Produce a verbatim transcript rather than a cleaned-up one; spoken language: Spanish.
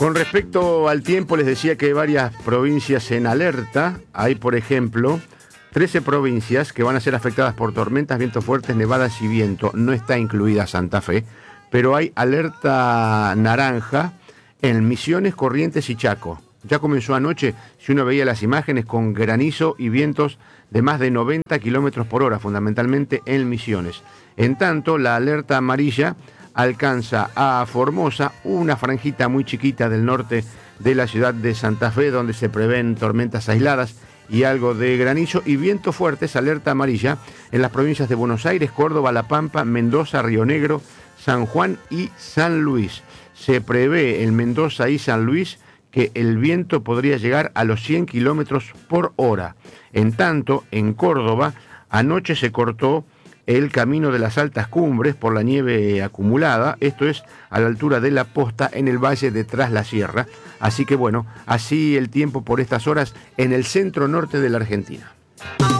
Con respecto al tiempo, les decía que hay varias provincias en alerta. Hay, por ejemplo, trece provincias que van a ser afectadas por tormentas, vientos fuertes, nevadas y viento. No está incluida Santa Fe, pero hay alerta naranja en Misiones, Corrientes y Chaco. Ya comenzó anoche, si uno veía las imágenes, con granizo y vientos de más de noventa kilómetros por hora, fundamentalmente en Misiones. En tanto, la alerta amarilla alcanza a Formosa, una franjita muy chiquita del norte de la ciudad de Santa Fe, donde se prevén tormentas aisladas y algo de granizo y vientos fuertes. Alerta amarilla en las provincias de Buenos Aires, Córdoba, La Pampa, Mendoza, Río Negro, San Juan y San Luis. Se prevé en Mendoza y San Luis que el viento podría llegar a los cien kilómetros por hora. En tanto, en Córdoba, anoche se cortó el camino de las altas cumbres por la nieve acumulada, esto es a la altura de La Posta, en el valle de Tras la Sierra. Así que bueno, así el tiempo por estas horas en el centro norte de la Argentina.